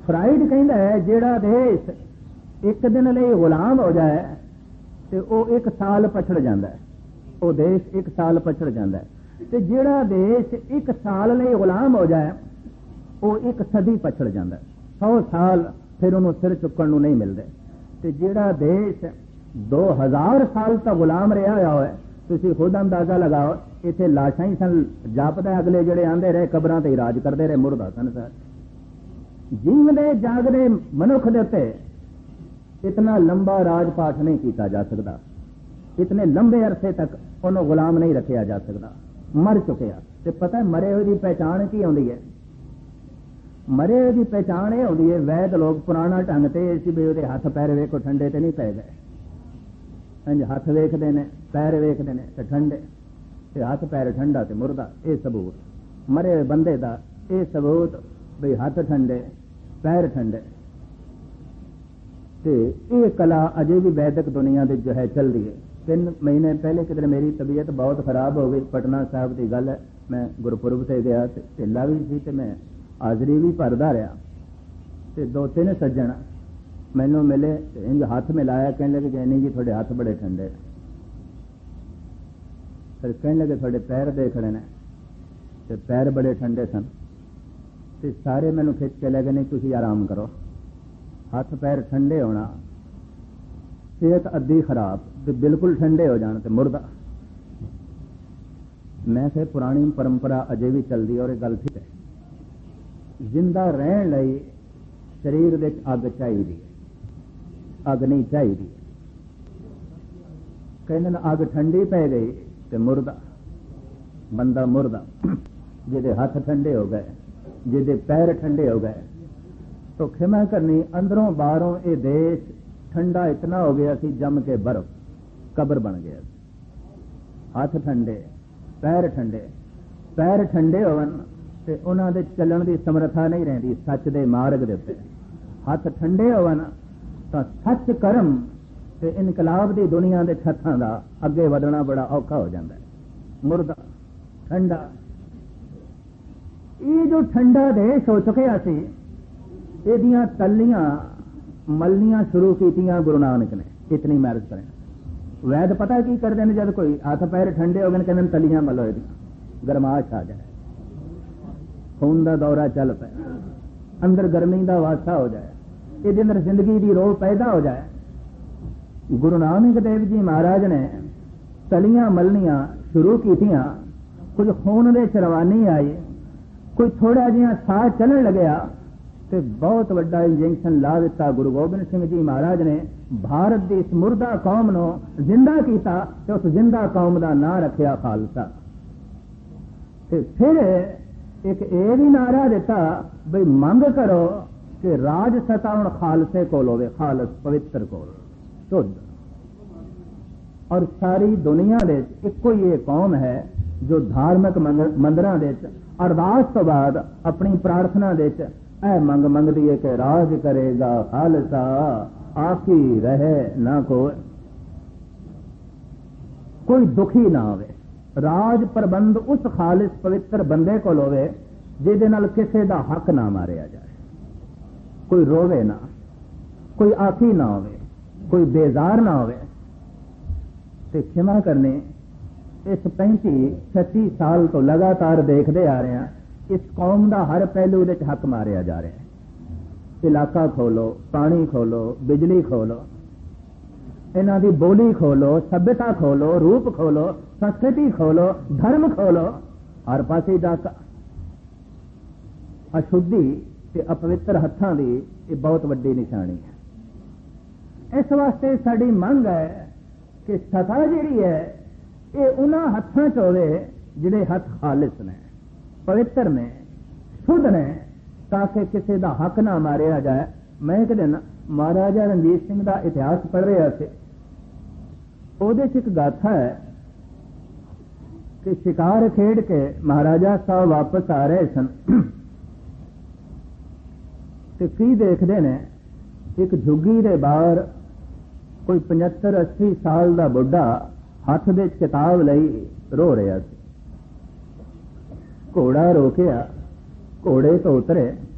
Fried कहता है जेड़ा देश एक दिन लिए गुलाम हो जाए तो वह एक साल पछड़ जाता है, वो देश एक साल पछड़ जाता है। तो जेड़ा देश एक साल लिए गुलाम हो जाए वो एक सदी पछड़ जाता है, 100 साल फिर उन्होंने सिर चुकन नहीं मिलते। तो जेड़ा देश 2000 साल तक गुलाम रहा हो, तुम खुद अंदाजा लगाओ, इतने लाशा ही सन जापदा, अगले जेड़े आंदे रहे कबरां ते राज करते रहे, मुर्दा सन सर। जीवदे जागदे मनुख दे उत्ते इतना लंबा राजपाठ नहीं किया जा सकता, इतने लंबे अरसे तक उन्होंने गुलाम नहीं रखा जा सकता। मर चुके तो पता है मरे हुए की पहचान की आती है? मरे हुए की पहचान यह आती है, वैद लोग पुराना ढंग से भी वो हथ पैर वेखो ठंडे तो नहीं पै गए, हथ वेखते हैं पैर वेखते हैं तो ठंडे, तो हथ पैर ठंडा तो मुर्दा, ये सबूत मरे हुए बंदे का, ये सबूत बई हथ ठंडे पैर ठंडे। तो ये कला अजे भी वैदिक दुनिया की जो है चल रही है। 3 महीने पहले किधर मेरी तबीयत बहुत खराब हो गई, पटना साहब की गल है, मैं गुरपुरब से गया, ढिला भी सी तो मैं हाजरी भी भरदा रहा। तो 2-3 सज्जन मैनू मिले, इंज हाथ मिलाया, कहने लगे जैनी जी थोड़े हाथ बड़े ठंडे, फिर कहने लगे थोड़े पैर देखने ने, तो पैर बड़े ठंडे सन। तो सारे मैनू खिंच के ले गए, नहीं तुम आराम करो, हाथ पैर ठंडे होना, सेहत अद्धी खराब तो बिल्कुल ठंडे हो जाने तो मुर्दा। मैं फिर पुरानी परंपरा अजे भी चलती और गल ठीक है, जिंदा रहन लई शरीर दे अग चाहिए, अग नहीं चाहिए। कहने अग ठंडी पै गई तो मुर्दा, बंदा मुर्दा। जिदे हाथ ठंडे हो गए, जिदे पैर ठंडे हो गए, तो खिमा करनी अंदरों बाहरों ये देश ठंडा इतना हो गया सी, जम के बर्फ कबर बन गया। हाथ ठंडे पैर ठंडे, पैर ठंडे होवन ते उन्हां दे चलण दी समर्था नहीं रहिंदी सच दे मार्ग दे उत्ते। हाथ ठंडे होवन तां सच कर्म ते इनकलाब दी दुनिया दे छत्थां दा अगे वधना बड़ा औखा हो जांदा है। मुर्दा ठंडा, ये जो ठंडा देश हो चुकिया सी, इहदियां तलियां मलनियां शुरू कीतियां गुरु नानक ने। इतनी मैरिज करें वैद पता की करते हैं, जब कोई हाथ पैर ठंडे हो गए कहते तलियां मलो, गरमाश आ जाए, खून का दौरा चल पे, अंदर गर्मी का वासा हो जाए, ये अंदर जिंदगी की रोह पैदा हो जाए। गुरु नानक देव जी महाराज ने तलियां मलनियां शुरू कीतियां, कुछ खून दे रवानी आई, कोई थोड़ा जिहा साह चलन लग्या तो बहुत बड़ा इंजेक्शन ला दिता। गुरु गोबिंद सिंह जी महाराज ने भारत की इस मुर्दा कौम को जिंदा किया, तो उस जिंदा कौम का नाम रखा खालसा। फिर एक ये भी नारा दिता बई मंग करो कि राज सत्ता हुण खालसे कोल होवे, खालस पवित्र कोल शुद्ध। और सारी दुनिया दे इको ही कौम है जो धार्मिक मंदिरां दे अरदास तो बाद अपनी प्रार्थना दे ऐ मंग मंगदी है कि राज करेगा खालसा, आकी रहे ना कोई दुखी ना होवे। राज प्रबंध उस खालिस पवित्र बंदे को होवे जिहदे नाल किसे दा हक ना मारिया जाए, कोई रोवे ना, कोई आखी ना होवे, कोई बेजार ना होवे। ते क्षमा करने इस 35-36 साल तो लगातार देखते आ रहे हैं, इस कौम का हर पहलू दे हक मारिया जा रहा है। इलाका खोलो, पानी खोलो, बिजली खोलो, इन्हां दी बोली खोलो, सभ्यता खोलो, रूप खोलो, संस्कृति खोलो, धर्म खोलो, हर पासे डाका। अशुद्धि ते अपवित्र हत्थां दी ये बहुत वड्डी निशानी है। इस वास्ते साडी मंग है कि सता जिहड़ी है ये उन्हां हत्थां च होवे जिहड़े हथ खालिस ने, पवित्र ने, शुद्ध ने, ताकि किसी का हक ना मारिया जाए। मैं एक दिन महाराजा रणजीत सिंह का इतिहास पढ़ रहा थे, ਉਹਦੇ ਚ एक गाथा है कि शिकार खेड के महाराजा साहब वापस आ रहे सन ते की देखते ने एक झुग्गी दे बाहर कोई 75-80 साल का बुढ़ा हथ दे किताब लई रो रहा सी। घोड़ा रोकिया, घोड़े तो उतरे